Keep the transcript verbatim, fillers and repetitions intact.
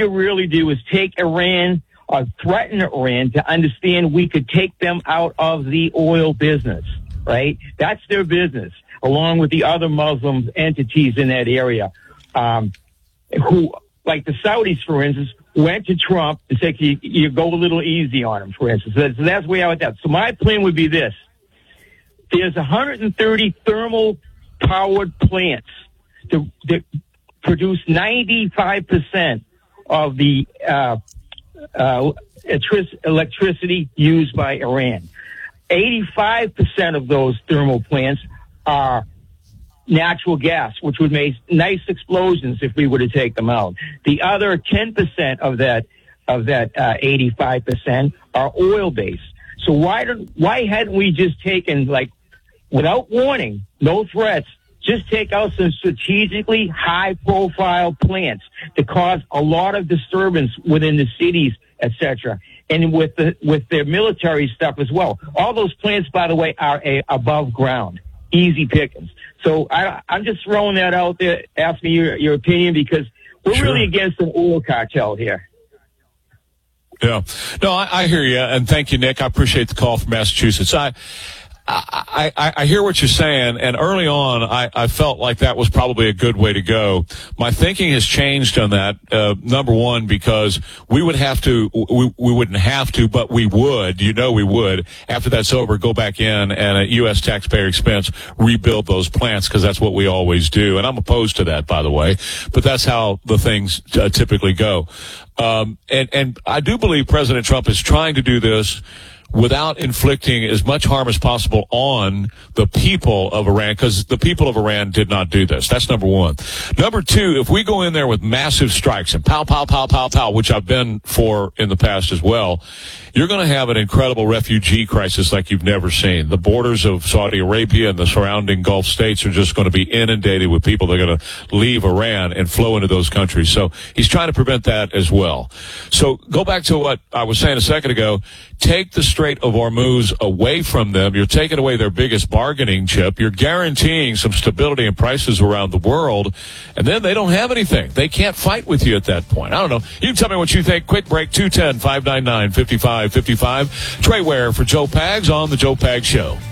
could really do is take Iran or threaten Iran to understand we could take them out of the oil business, right? That's their business, along with the other Muslim entities in that area, um, who, like the Saudis, for instance, went to Trump and said, you, you go a little easy on him, for instance. So that's the way I would that. So my plan would be this. There's one hundred thirty thermal-powered plants that, that produce ninety-five percent of the uh, uh, electricity used by Iran. eighty-five percent of those thermal plants are natural gas, which would make nice explosions if we were to take them out. The other ten percent of that of that uh, eighty-five percent are oil-based. So why don't why hadn't we just taken, like, without warning, no threats, just take out some strategically high-profile plants to cause a lot of disturbance within the cities, et cetera, and with the with their military stuff as well. All those plants, by the way, are a, above ground, easy pickings. So I, I'm just throwing that out there. Ask me your, your opinion, because we're Sure. really against an oil cartel here. Yeah. No, I, I hear you, and thank you, Nick. I appreciate the call from Massachusetts. I I, I, I hear what you're saying, and early on, I, I felt like that was probably a good way to go. My thinking has changed on that, uh, number one, because we would have to, we, we wouldn't have to, but we would, you know we would, after that's over, go back in and at U S taxpayer expense, rebuild those plants, because that's what we always do. And I'm opposed to that, by the way, but that's how the things uh, typically go. Um, and, and I do believe President Trump is trying to do this without inflicting as much harm as possible on the people of Iran, because the people of Iran did not do this. That's number one. Number two, if we go in there with massive strikes and pow, pow, pow, pow, pow, which I've been for in the past as well, you're going to have an incredible refugee crisis like you've never seen. The borders of Saudi Arabia and the surrounding Gulf states are just going to be inundated with people that are going to leave Iran and flow into those countries. So he's trying to prevent that as well. So go back to what I was saying a second ago. Take the Strait of Hormuz away from them. You're taking away their biggest bargaining chip. You're guaranteeing some stability in prices around the world. And then they don't have anything. They can't fight with you at that point. I don't know. You can tell me what you think. Quick break, two one zero, five nine nine, five five five five. Trey Ware for Joe Pags on The Joe Pags Show.